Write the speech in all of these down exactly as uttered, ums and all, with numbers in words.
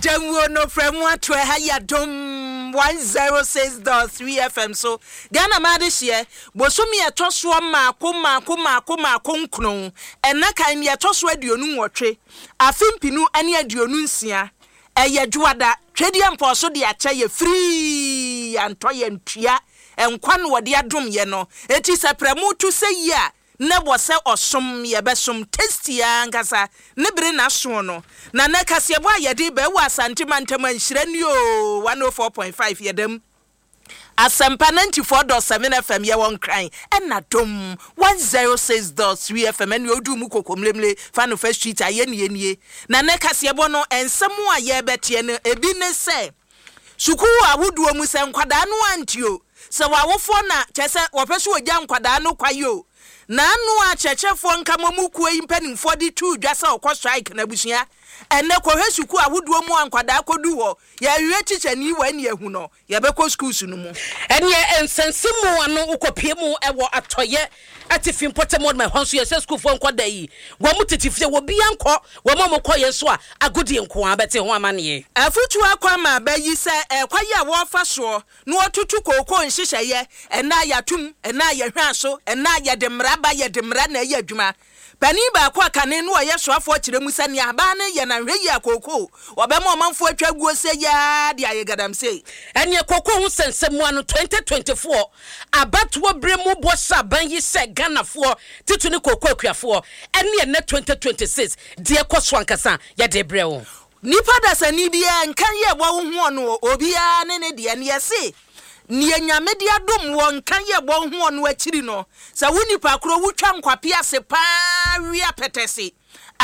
Jamu no from what to haya dum one zero six dot three F M so Ghana madishie bosumi etoso maako maako maako maako nkron ena kan me etoso aduonu nwotwe afimpinu ane aduonu nsia eye dwada twedi amposo de acha ye free antoye ntua enkwa no wode adom ye no eti sepremu tu seyi a ne bose osom ye besom testia ngasa ne bere na so no na na kase bo ayede be wa asante mantama nhire ni o one oh four point five yedem Asempa ninety-four point seven F M ye won crying and dom one oh six point three F M and you do mu kokomlemle fan first street aye nie nie na na kase bo no ensem a ye betie no ebi ne se suku awoduo mu se nkwada no antio se wawofo na chese wopeso ogya nkwada no kwayo na anu a chechefo nkamomu kuo impanimfo di two dwasa okọ strike na busua ene kohwe suku awoduo mu ankwada kodu ho ya wiwe teacher ni wa ne ehu no ya beko schools no mu ene ensensemu anu ukopie mu ewo atoye ati import my honso yes school for nkwada yi wo mu titifie wo bia nkọ wo mo koye so a agodi nko abete ho amane afutu akwa ma bayi se ekwaye a wo fa so no otutu kokko nhihye ena yatum ena ya hwaso ena ya demra ba ya demra na ya adwuma pani ba kwa kane no ye so afo kire musa ne aba ne ye na hweyi akoko obema omanfo atwaguo se ya de ayegadam sei ene kokko hu sensemu anu twenty twenty-four abatwo bremu bosa ban yi se Ghana fo titu ne kokko akuafo ene ne twenty twenty-six de ekoso ankasa ya de brewo nipa da sani bia nkan ye wo hu no obia ne ne de ne yese ni enyame de adom won kan ye bo hu ono akiri no sa wuni pa kro wutwa nkwape ase pa wi apetese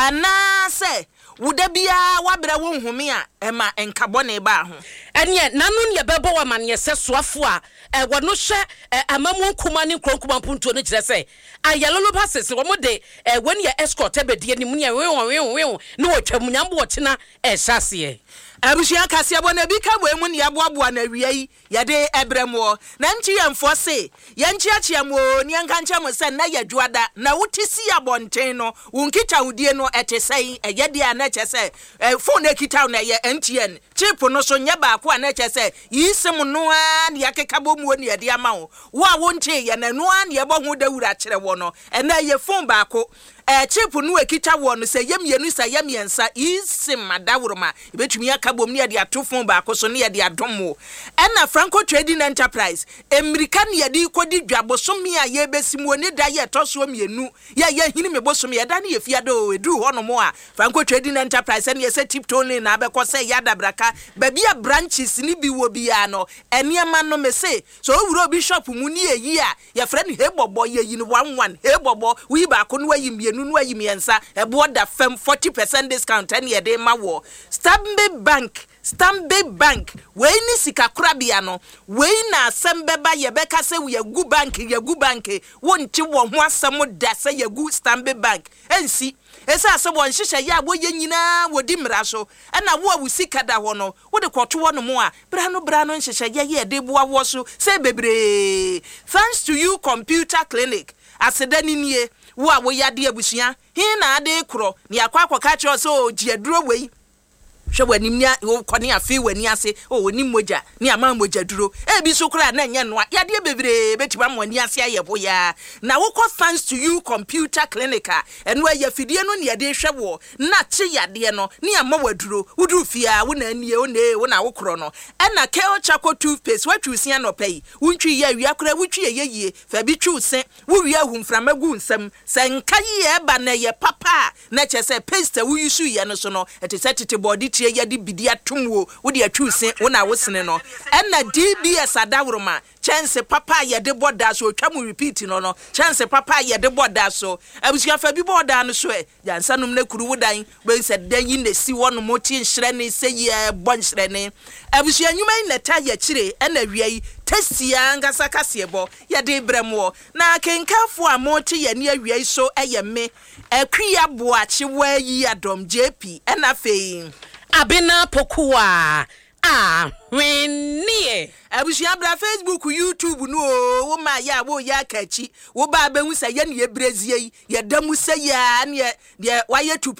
ana se wuda bia wabra wo nhome a ema enkabo ne ba ho ene nanu ne bebo wa man ye se soafo a e wono hye amamu nkuma ne nkronkuma punto ne kire se ayalolo passes wo de woni ye escort ebedie ni mu ne we we we ne wotwam nyambo wochena e hyase abusia kase abona bi ka bo emu ne aboaboa na wiai ye de ebremo na nchi yemfo se ye nchi achiamo ne nka ncha mo se na ye dwada na wutisi abonten no wunkita hudie no etesai eye de ana chese phone ekita na ye M T N chip no so nya ba ko ana chese yisim no a ne yakeka bo mu ne de ama wo wo a wonche ye na no a ne ye bo hu dawura kire wo no ena ye phone ba ko eh chip no ekita wo no se yem yenu sa yem yensa yisim madawuruma ibetumi akabom ne de atofon ba ko so ne de adomo ena Franco Trading Enterprise America ne de kodi dwabosomi a ye besimu ne da ye toso mienu ye ye hini me bosomi ye da ne ye fiade o edu ho no mo a Franco Trading Enterprise ne ye se tiptone na abekọ se ya dabraka ba bia branches ni bi wo bia no eniema no me se so owuro bishop mu ni eyi a ye frɛ ne hebobo ye yi no one one hebobo wi ba ko no wayi mienu no wayi miensa ebo da fem forty percent discount ene ye de ma wo Stanbic Bank Stanbic Bank we ni sika korabia no we na asembeba ye beka se we gu bank ye gu bank wonti wo ho asem da se ye gu Stanbic Bank ensi esa se won hihye ya wo ye nyina wodi mra so na wo awusika da ho no wo de kwoto wo no mo a bra no bra no hihye ye ye de boa wo so se bebre thanks to you computer clinic asedani nie wo a wo yade abusua hin na ade kro ne akwa akwa cho so giaduro wei hwe wani nia kone afi wani ase o woni moja ni ama moja duro e bi so kura na nya no ya de bebre betima wani ase ayebo ya na wokọ thanks to you computer clinic eno ya fidie no ne de hwe wo na che yade no ni ama waduro wudu fia wo na nie o ne wo na wokro no e na Kale Charcoal toothpaste watwu sia no pay wuntwi ya wia kura wutwi ye ye fa bi twu se wo wia humframa gu nsam se nka ye ba na ye papa na che se paste wo yusu ye no so no etete body ya di bidia tumwo wo de atwuse wo na wosene no enna D B S adawroma chance papa ye de boda so twamu repeat no no chance papa ye de boda so abusia fa bi boda no so e jansanum na kuru wodan be se dan yi na si wono mo ti nhire ne se ye bon nhire ne abusia nyuma na ta ye kire enna wiai testia ngasa kasebo ye de bremo na kenkafo a mo ti ye ne awiai so eye me akua boache wa yi adom J P enna fe abena pokuwa ah wennie abusia bra Facebook YouTube no wo ma ya wo ya kachi wo ba ba hu sa ye ne ye brezie ye damu sa ya ne ye wa ye